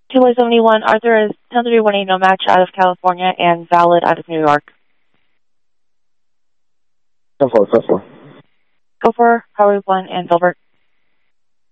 271, Arthur is 10318 no match out of California and valid out of New York. 10-4, 10-4. Go for Highway 1 and Gilbert.